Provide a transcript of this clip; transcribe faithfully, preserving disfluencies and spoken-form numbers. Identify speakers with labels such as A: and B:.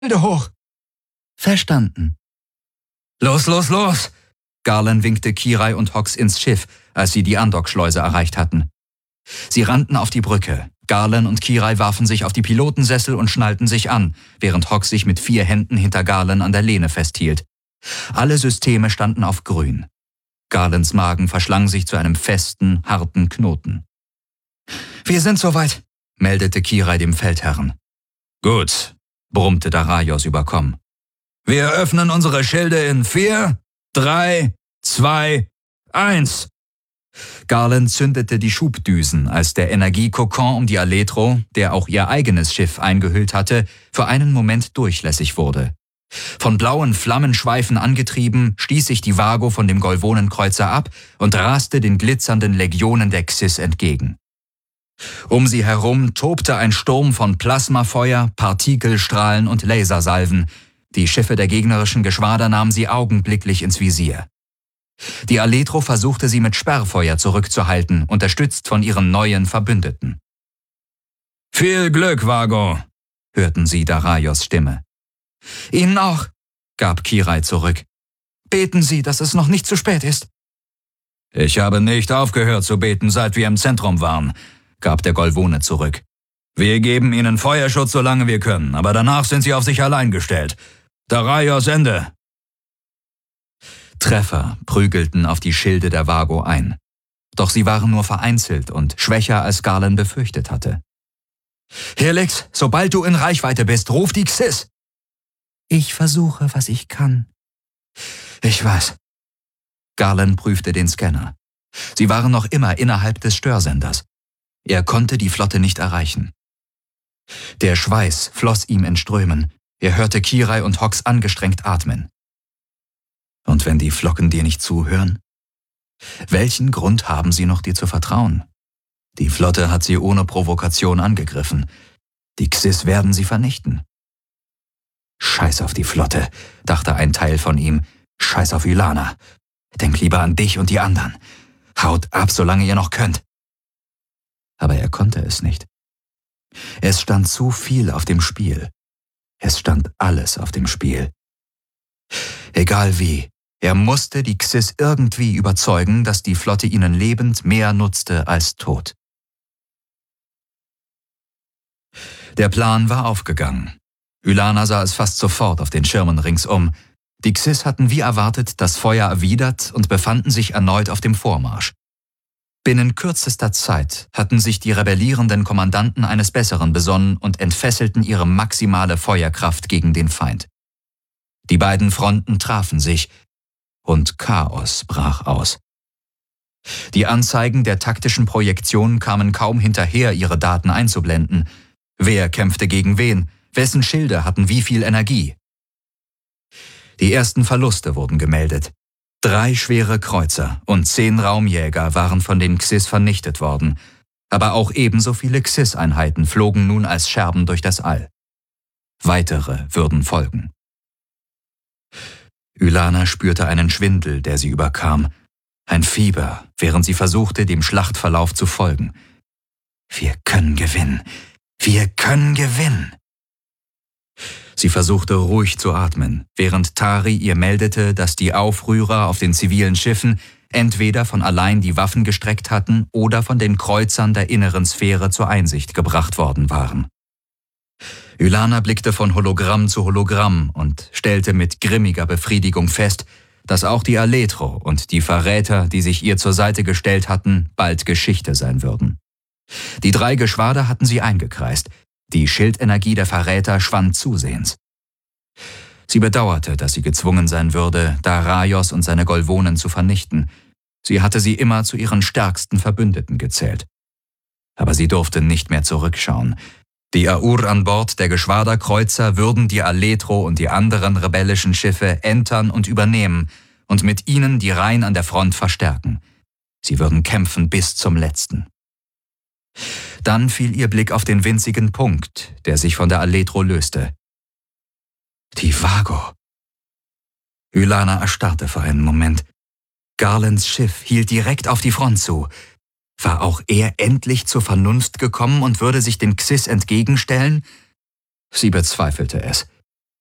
A: Schilde hoch!
B: Verstanden.
C: Los, los, los! Garland winkte Kirai und Hox ins Schiff, als sie die Andockschleuse erreicht hatten. Sie rannten auf die Brücke. Garland und Kirai warfen sich auf die Pilotensessel und schnallten sich an, während Hox sich mit vier Händen hinter Garland an der Lehne festhielt. Alle Systeme standen auf grün. Garlands Magen verschlang sich zu einem festen, harten Knoten. »Wir sind soweit«, meldete Kirai dem Feldherrn. »Gut«, brummte Daraios überkommen. »Wir öffnen unsere Schilde in vier, drei, zwei, eins. Garland zündete die Schubdüsen, als der Energiekokon um die Aletro, der auch ihr eigenes Schiff eingehüllt hatte, für einen Moment durchlässig wurde. Von blauen Flammenschweifen angetrieben, stieß sich die Vago von dem Golvonenkreuzer ab und raste den glitzernden Legionen der Xys entgegen. Um sie herum tobte ein Sturm von Plasmafeuer, Partikelstrahlen und Lasersalven. Die Schiffe der gegnerischen Geschwader nahmen sie augenblicklich ins Visier. Die Aletro versuchte sie mit Sperrfeuer zurückzuhalten, unterstützt von ihren neuen Verbündeten. »Viel Glück, Vago«, hörten sie Daraios Stimme. »Ihnen auch«, gab Kirai zurück. »Beten Sie, dass es noch nicht zu spät ist.« »Ich habe nicht aufgehört zu beten, seit wir im Zentrum waren«, gab der Golvone zurück. »Wir geben Ihnen Feuerschutz, solange wir können, aber danach sind Sie auf sich allein gestellt. Daraios Ende.« Treffer prügelten auf die Schilde der Vago ein. Doch sie waren nur vereinzelt und schwächer, als Garland befürchtet hatte. »Helix, sobald du in Reichweite bist, ruf die Xys!« »Ich versuche, was ich kann.« »Ich weiß.« Garland prüfte den Scanner. Sie waren noch immer innerhalb des Störsenders. Er konnte die Flotte nicht erreichen. Der Schweiß floss ihm in Strömen. Er hörte Kirai und Hox angestrengt atmen. Und wenn die Flocken dir nicht zuhören? Welchen Grund haben sie noch, dir zu vertrauen? Die Flotte hat sie ohne Provokation angegriffen. Die Xys werden sie vernichten. Scheiß auf die Flotte, dachte ein Teil von ihm. Scheiß auf Ylana. Denk lieber an dich und die anderen. Haut ab, solange ihr noch könnt. Aber er konnte es nicht. Es stand zu viel auf dem Spiel. Es stand alles auf dem Spiel. Egal wie, er musste die Xys irgendwie überzeugen, dass die Flotte ihnen lebend mehr nutzte als tot. Der Plan war aufgegangen. Ylana sah es fast sofort auf den Schirmen ringsum. Die Xys hatten wie erwartet das Feuer erwidert und befanden sich erneut auf dem Vormarsch. Binnen kürzester Zeit hatten sich die rebellierenden Kommandanten eines Besseren besonnen und entfesselten ihre maximale Feuerkraft gegen den Feind. Die beiden Fronten trafen sich und Chaos brach aus. Die Anzeigen der taktischen Projektionen kamen kaum hinterher, ihre Daten einzublenden. Wer kämpfte gegen wen? Wessen Schilde hatten wie viel Energie? Die ersten Verluste wurden gemeldet. Drei schwere Kreuzer und zehn Raumjäger waren von den Xys vernichtet worden, aber auch ebenso viele Xys-Einheiten flogen nun als Scherben durch das All. Weitere würden folgen. Ylana spürte einen Schwindel, der sie überkam, ein Fieber, während sie versuchte, dem Schlachtverlauf zu folgen. Wir können gewinnen, wir können gewinnen. Sie versuchte ruhig zu atmen, während Tari ihr meldete, dass die Aufrührer auf den zivilen Schiffen entweder von allein die Waffen gestreckt hatten oder von den Kreuzern der inneren Sphäre zur Einsicht gebracht worden waren. Ylana blickte von Hologramm zu Hologramm und stellte mit grimmiger Befriedigung fest, dass auch die Aletro und die Verräter, die sich ihr zur Seite gestellt hatten, bald Geschichte sein würden. Die drei Geschwader hatten sie eingekreist. Die Schildenergie der Verräter schwand zusehends. Sie bedauerte, dass sie gezwungen sein würde, Daraios und seine Golvonen zu vernichten. Sie hatte sie immer zu ihren stärksten Verbündeten gezählt. Aber sie durfte nicht mehr zurückschauen. Die Aur an Bord der Geschwaderkreuzer würden die Aletro und die anderen rebellischen Schiffe entern und übernehmen und mit ihnen die Reihen an der Front verstärken. Sie würden kämpfen bis zum Letzten. Dann fiel ihr Blick auf den winzigen Punkt, der sich von der Aletro löste. Die Vago. Ylana erstarrte für einen Moment. Garlands Schiff hielt direkt auf die Front zu. War auch er endlich zur Vernunft gekommen und würde sich den Xys entgegenstellen? Sie bezweifelte es.